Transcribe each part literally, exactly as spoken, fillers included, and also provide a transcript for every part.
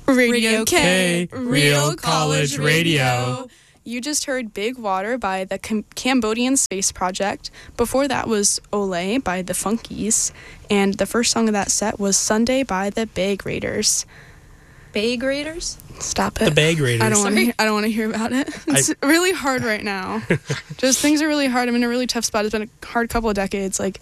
Radio K, K, Real College Radio. You just heard Big Water by the Cam- Cambodian Space Project. Before that was Olé by the Funkies. And the first song of that set was Sunday by the Bag Raiders. Bag Raiders? Stop it. The Bag Raiders. I don't want Sorry. to. I don't want to hear about it. It's I- really hard right now. Just things are really hard. I'm in a really tough spot. It's been a hard couple of decades. Like,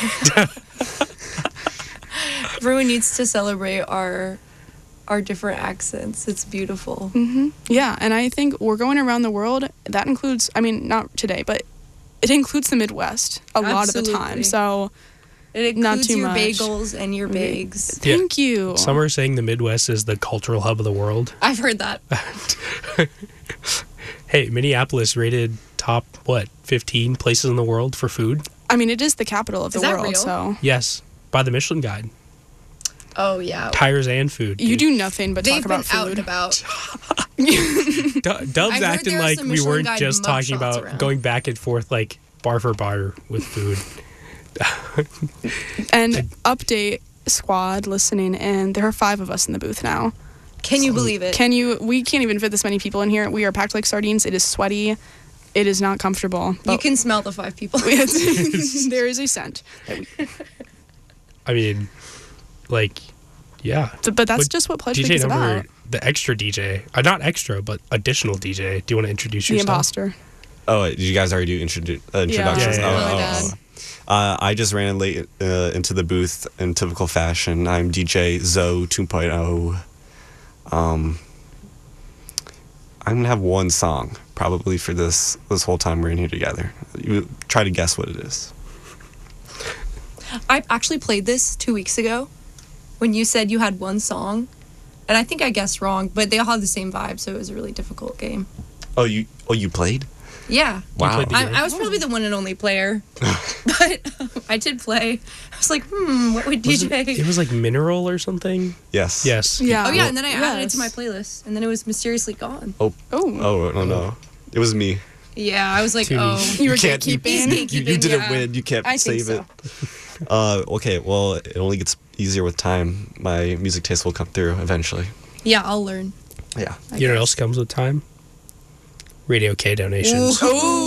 Everyone needs to celebrate our our different accents. It's beautiful. hmm yeah. And I think we're going around the world. That includes. I mean, not today, but it includes the Midwest a lot of the time. Absolutely. So It Not includes too your much. bagels and your bags. Yeah. thank you. Some are saying the Midwest is the cultural hub of the world. I've heard that. Hey, Minneapolis rated top, what, fifteen places in the world for food? I mean, it is the capital of the Is that world. real? So Yes, by the Michelin Guide. Oh, yeah. Tires and food. you dude. do nothing but They've talk been about out and food. about. Du- Dub's I heard acting there are like some we Michelin weren't Guide just mug talking shots about around. going back and forth like bar for bar with food. And update squad listening in. There are five of us in the booth now. Can you believe it? Can you? We can't even fit this many people in here. We are packed like sardines. It is sweaty. It is not comfortable. you But can smell the five people. there is a scent. That we, I mean, like, yeah. but that's But just what Pledge D Week J is number, about. the extra D J. Uh, not extra, but additional D J. Do you want to introduce The yourself? imposter. Oh, wait, did you guys already do introdu- uh, introductions? Yeah, yeah, yeah. Oh, Really oh, oh. Uh, I just ran late uh, into the booth in typical fashion. I'm D J Zoe two point oh. Um, I'm gonna have one song probably for this this whole time we're in here together. You try to guess what it is. I actually played this two weeks ago when you said you had one song. And I think I guessed wrong, but they all have the same vibe, so it was a really difficult game. Oh, you oh you played? Yeah. Wow. played the- I, I was probably the one and only player, but um, I did play. I was like, hmm, what would Was D J? it, it was like Mineral or something? Yes. Yes. Yeah. Oh yeah, and then I added it Yes. to my playlist, and then it was mysteriously gone. Oh. Oh no no, it was me. Yeah, I was like, Too oh, niche. You were can't- you- gatekeeping. He's You, you gatekeeping, didn't yeah. win. You can't I think save so. it. Uh, okay, well, it only gets easier with time. My music taste will come through eventually. Yeah, I'll learn. Yeah. You know what else comes with time? Radio K donations.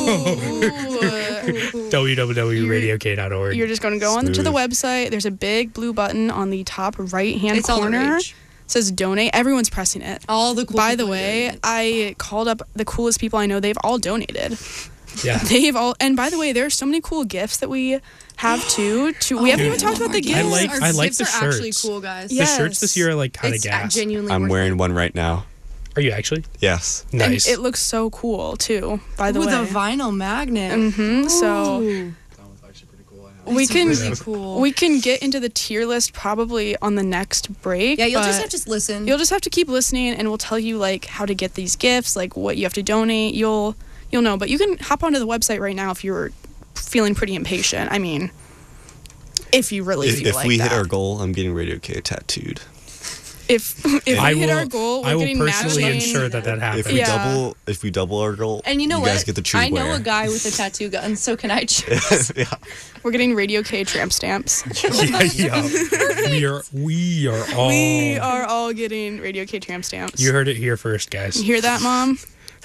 Ooh. w w w radio k dot org. You're just going to go onto the Smooth. website. There's a big blue button on the top right-hand It's all the corner. rage. It says donate. Everyone's pressing it. All the cool By the people are doing way, it. I called up the coolest people I know. They've all donated. Yeah. They've all, and by the way, there are so many cool gifts that we have too. To we haven't Dude. even talked about the I gifts. like- Our I like gifts the are actually shirts. cool, guys. Yeah. The shirts this year are like kind of It's gas. genuinely I'm worth wearing it. one right now. Are you actually? Yes. And Nice. it looks so cool too. By the With way, a vinyl magnet. hmm so Ooh. we It's can really cool. we can get into the tier list probably on the next break. yeah, you'll just but have to listen. You'll just have to keep listening, and we'll tell you like how to get these gifts, like what you have to donate. You'll you'll know, but you can hop onto the website right now if you're feeling pretty impatient. I mean, if you really If, feel if like we that. hit our goal, I'm getting Radio K tattooed. if if I we hit will, our goal, we're I will getting personally matching. ensure that that happens. If we Yeah. double, if we double our goal, and you know you what? guys get to choose I know where. a guy with a tattoo gun, so can I choose? yeah. We're getting Radio K tramp stamps. yeah, yeah. We are, we are all. We are all getting Radio K tramp stamps. You heard it here first, guys. You hear that, Mom?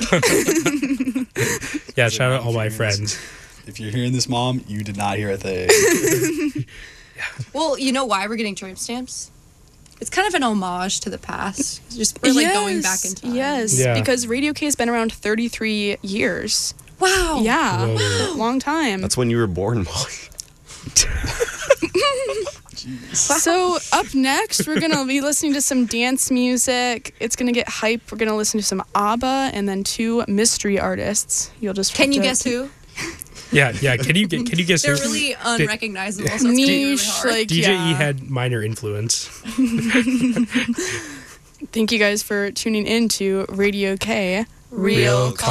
Yeah, shout out all my friends. If you're hearing this, Mom, you did not hear a thing. Well, you know why we're getting tramp stamps? It's kind of an homage to the past. It's just we're like going back in time. Yes, Yeah. because Radio K has been around thirty-three years. Wow. Yeah, Whoa. long time. That's when you were born, Molly. So up next, we're gonna be listening to some dance music. It's gonna get hype. We're gonna listen to some ABBA and then two mystery artists. You'll just Can have you to guess keep- who? Yeah, yeah. Can you get? Can you guess? They're who? really unrecognizable. So it's gonna be really Niche, hard. like D J E yeah. had minor influence. Thank you guys for tuning in to Radio K. Real